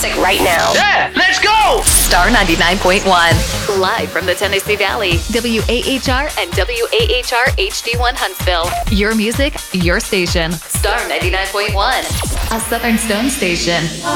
music right now. Yeah, let's go! Star 99.1. Live from the Tennessee Valley. WAHR and WAHR HD1 Huntsville. Your music, your station. Star 99.1. A Southern Stone station.